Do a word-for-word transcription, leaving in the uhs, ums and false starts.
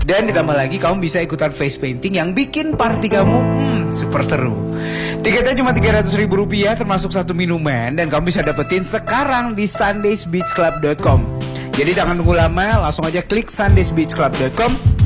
Dan ditambah lagi kamu bisa ikutan face painting yang bikin party kamu hmm, super seru. Tiketnya cuma tiga ratus ribu rupiah termasuk satu minuman. Dan kamu bisa dapetin sekarang di sundays beach club dot com. Jadi jangan tunggu lama, langsung aja klik sundays beach club dot com